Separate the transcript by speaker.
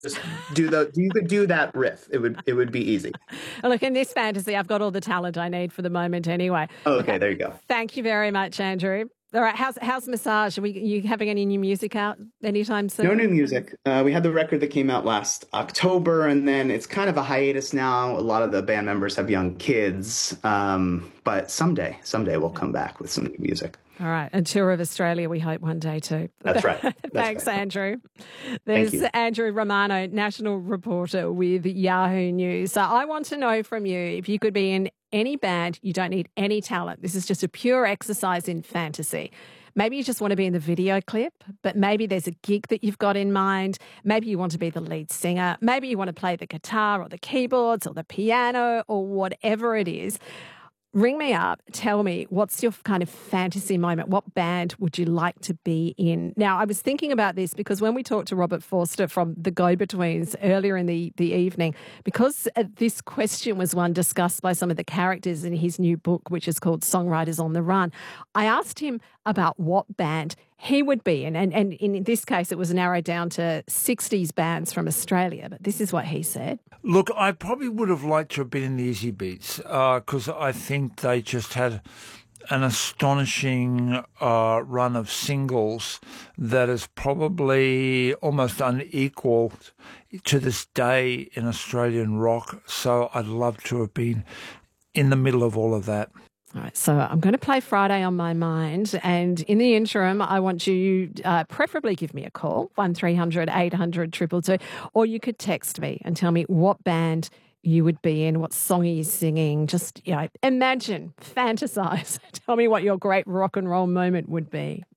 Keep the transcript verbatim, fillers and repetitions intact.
Speaker 1: Just do the you could do that riff. It would it would be easy.
Speaker 2: Look, in this fantasy, I've got all the talent I need for the moment anyway.
Speaker 1: Oh,
Speaker 2: Look,
Speaker 1: okay, there you go.
Speaker 2: thank you very much, Andrew. All right, how's how's Massage? Are we you having any new music out anytime soon?
Speaker 1: No new music. Uh, we had the record that came out last October, and then it's kind of a hiatus now. A lot of the band members have young kids, um, but someday, someday we'll come back with some new music.
Speaker 2: All right. A tour of Australia, we hope one day too.
Speaker 1: That's right. That's
Speaker 2: Thanks,
Speaker 1: right.
Speaker 2: Andrew. There's
Speaker 1: Thank you.
Speaker 2: Andrew Romano, national reporter with Yahoo News. So I want to know from you, if you could be in any band, you don't need any talent. This is just a pure exercise in fantasy. Maybe you just want to be in the video clip, but maybe there's a gig that you've got in mind. Maybe you want to be the lead singer. Maybe you want to play the guitar or the keyboards or the piano or whatever it is. Ring me up. Tell me, what's your kind of fantasy moment? What band would you like to be in? Now, I was thinking about this because when we talked to Robert Forster from the Go-Betweens earlier in the, the evening, because uh, this question was one discussed by some of the characters in his new book, which is called Songwriters on the Run, I asked him about what band he would be in. And, and in this case, it was narrowed down to sixties bands from Australia. But this is what he said.
Speaker 3: Look, I probably would have liked to have been in the Easy Beats because uh, I think they just had an astonishing uh, run of singles that is probably almost unequaled to this day in Australian rock. So I'd love to have been in the middle of all of that.
Speaker 2: All right, so I'm going to play Friday on My Mind, and in the interim, I want you uh, preferably give me a call, one three hundred eight hundred two two two, or you could text me and tell me what band you would be in, what song are you singing. Just, you know, imagine, fantasize. Tell me what your great rock and roll moment would be.